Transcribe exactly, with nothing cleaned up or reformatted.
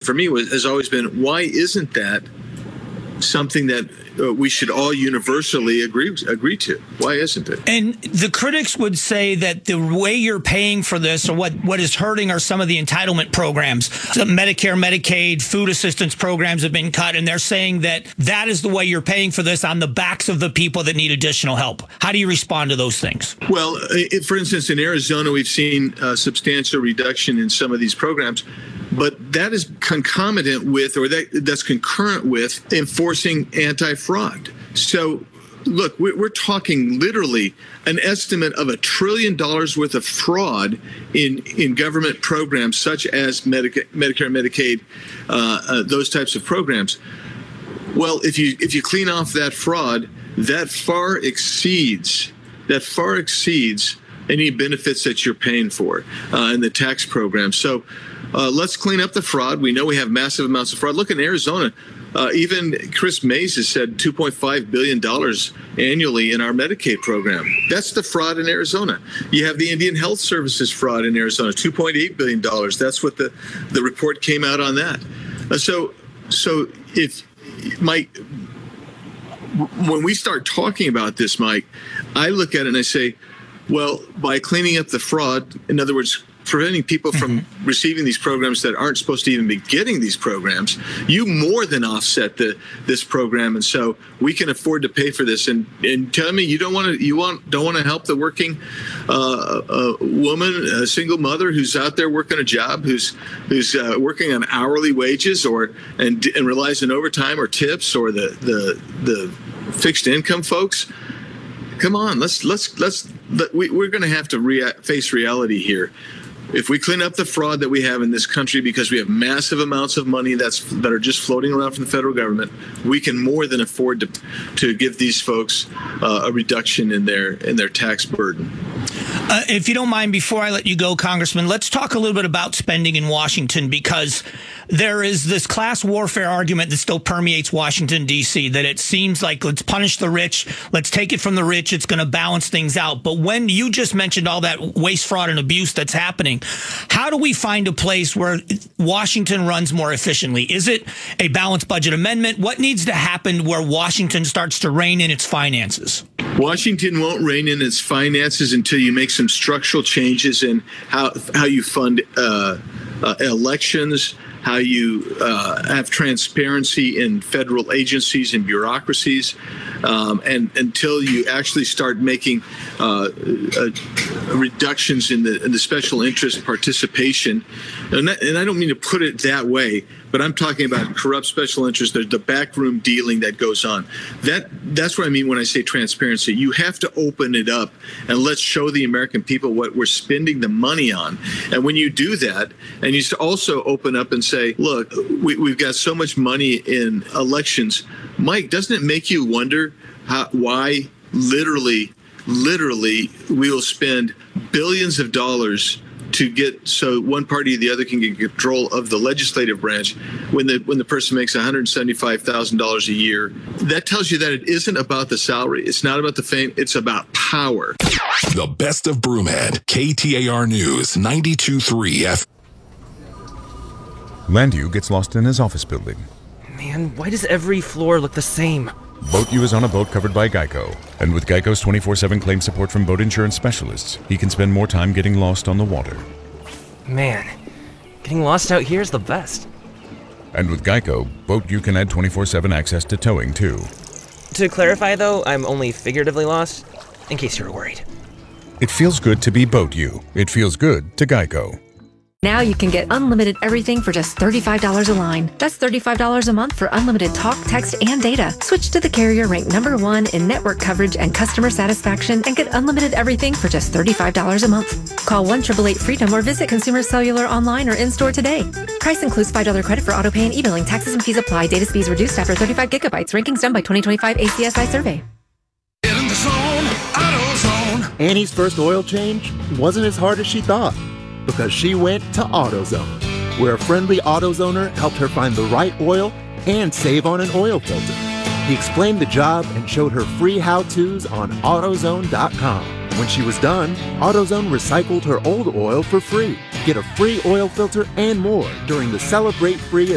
for me was, has always been, why isn't that something that uh, we should all universally agree agree to? Why isn't it? And the critics would say that the way you're paying for this, or what, what is hurting, are some of the entitlement programs. So Medicare, Medicaid, food assistance programs have been cut, and they're saying that that is the way you're paying for this, on the backs of the people that need additional help. How do you respond to those things? Well, if, for instance, in Arizona, we've seen a substantial reduction in some of these programs. But that is concomitant with, or that that's concurrent with, enforcing anti-fraud. So, look, we're talking literally an estimate of a trillion dollars worth of fraud in, in government programs such as Medica- Medicare, Medicaid, uh, uh, those types of programs. Well, if you if you clean off that fraud, that far exceeds that far exceeds any benefits that you're paying for uh, in the tax program. So. Uh, let's clean up the fraud. We know we have massive amounts of fraud. Look, in Arizona, uh, even Chris Mays has said two point five billion dollars annually in our Medicaid program. That's the fraud in Arizona. You have the Indian Health Services fraud in Arizona, two point eight billion dollars. That's what the, the report came out on that. Uh, so, so if Mike, when we start talking about this, Mike, I look at it and I say, well, by cleaning up the fraud, in other words, preventing people from mm-hmm. receiving these programs that aren't supposed to even be getting these programs, you more than offset the this program, and so we can afford to pay for this. And and tell me, you don't want to you want don't want to help the working uh, a woman, a single mother who's out there working a job, who's who's uh, working on hourly wages, or and and relies on overtime or tips, or the the the fixed income folks. Come on, let's let's let's let, we, we're going to have to rea- face reality here. If we clean up the fraud that we have in this country, because we have massive amounts of money that's that are just floating around from the federal government, we can more than afford to to give these folks uh, a reduction in their in their tax burden. Uh, if you don't mind, before I let you go, Congressman, let's talk a little bit about spending in Washington, because there is this class warfare argument that still permeates Washington, D C, that it seems like let's punish the rich, let's take it from the rich, it's going to balance things out. But when you just mentioned all that waste, fraud, and abuse that's happening, how do we find a place where Washington runs more efficiently? Is it a balanced budget amendment? What needs to happen where Washington starts to rein in its finances? Washington won't rein in its finances until you make some structural changes in how how you fund uh, uh, elections, how you uh, have transparency in federal agencies and bureaucracies, um, and until you actually start making uh, uh, reductions in the in the special interest participation. And, that, and I don't mean to put it that way, but I'm talking about corrupt special interest, the, the backroom dealing that goes on. That that's what I mean when I say transparency. You have to open it up and let's show the American people what we're spending the money on. And when you do that, and you also open up and say, look, we, we've got so much money in elections. Mike, doesn't it make you wonder how, why literally, literally we will spend billions of dollars to get so one party or the other can get control of the legislative branch when the when the person makes one hundred seventy-five thousand dollars a year? That tells you that it isn't about the salary. It's not about the fame. It's about power. The best of Broomhead, K T A R News, ninety-two point three F. Landew gets lost in his office building. Man, why does every floor look the same? BoatU is on a boat covered by Geico, and with Geico's twenty-four seven claim support from boat insurance specialists, he can spend more time getting lost on the water. Man, getting lost out here is the best. And with Geico, BoatU can add twenty-four seven access to towing, too. To clarify, though, I'm only figuratively lost, in case you were worried. It feels good to be BoatU. It feels good to Geico. Now you can get unlimited everything for just thirty-five dollars a line. That's thirty-five dollars a month for unlimited talk, text, and data. Switch to the carrier ranked number one in network coverage and customer satisfaction and get unlimited everything for just thirty-five dollars a month. Call one eight eight eight freedom or visit Consumer Cellular online or in-store today. Price includes five dollars credit for auto pay and e-billing. Taxes and fees apply. Data speeds reduced after thirty-five gigabytes. Rankings done by twenty twenty-five A C S I survey. In the zone, AutoZone. Annie's first oil change wasn't as hard as she thought, because she went to AutoZone, where a friendly AutoZoner helped her find the right oil and save on an oil filter. He explained the job and showed her free how-tos on AutoZone dot com. When she was done, AutoZone recycled her old oil for free. Get a free oil filter and more during the Celebrate Free